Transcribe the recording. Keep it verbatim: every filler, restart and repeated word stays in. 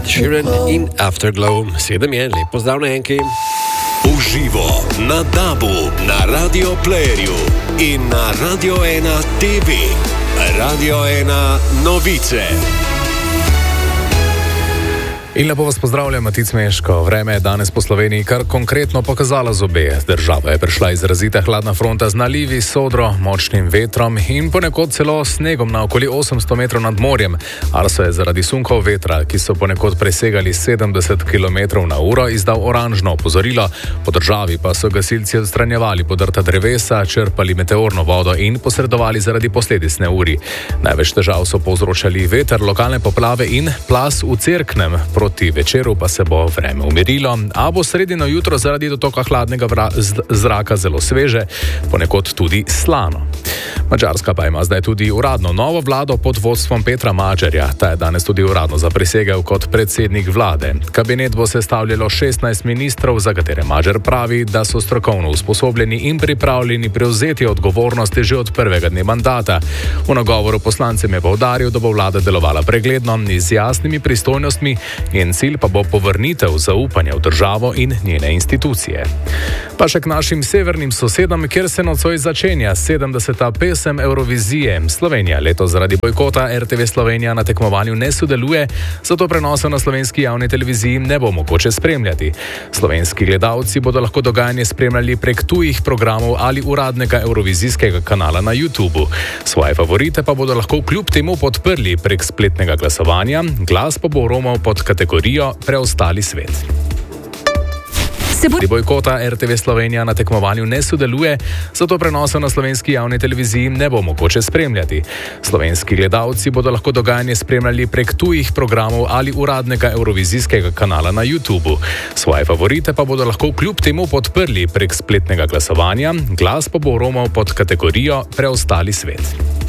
Sheeran in Afterglow. Sedem je, lepo zdrav na enki. Uživo na Dabu, na Radio Playerju in na Radio ena T V. Radio ena novice. In lepo vas pozdravljam, Matic Meško. Vreme je danes po Sloveniji kar konkretno pokazalo zobe. Država je prišla izrazita hladna fronta z nalivi, sodro, močnim vetrom in ponekod celo snegom na okoli osemsto metrov nad morjem. Arso je zaradi sunkov vetra, ki so ponekod presegali sedemdeset kilometrov na uro, izdal oranžno opozorilo. Po državi pa so gasilci odstranjevali podrta drevesa, črpali meteorno vodo in posredovali zaradi posledic neurij. Največ težav so povzročali veter, lokalne poplave in plas v Cerknem. Proti večeru pa se bo vreme umirilo, a bo sredino jutro zaradi dotoka hladnega zraka zelo sveže, ponekod tudi slano. Madžarska pa ima zdaj tudi uradno novo vlado pod vodstvom Petra Magyarja. Ta je danes tudi uradno zaprisegel kot predsednik vlade. Kabinet bo sestavljalo šestnajst ministrov, za katere Magyar pravi, da so strokovno usposobljeni in pripravljeni prevzeti odgovornosti že od prvega dne mandata. V nagovoru poslancem je poudaril, da bo vlada delovala pregledno in z jasnimi pristojnostmi, njen cilj pa bo povrnitev zaupanja v državo in njene institucije. Pa še k našim severnim sosedam, kjer se nocoj začenja sedemdeseta pesem Eurovizije. Slovenija letos zaradi bojkota R T V Slovenija na tekmovanju ne sodeluje, zato prenosa na slovenski javni televiziji ne bo mogoče spremljati. Slovenski gledalci bodo lahko dogajanje spremljali prek tujih programov ali uradnega Eurovizijskega kanala na YouTubu. Svoje favorite pa bodo lahko kljub temu podprli prek spletnega glasovanja, glas pa bo romal pod kategorijo Preostali svet. Zaradi bojkota R T V Slovenija na tekmovanju ne sodeluje, zato prenosa na slovenski javni televiziji ne bo mogoče spremljati. Slovenski gledalci bodo lahko dogajanje spremljali prek tujih programov ali uradnega Eurovizijskega kanala na YouTubu. Svoje favorite pa bodo lahko kljub temu podprli prek spletnega glasovanja, glas pa bo romal pod kategorijo Preostali svet.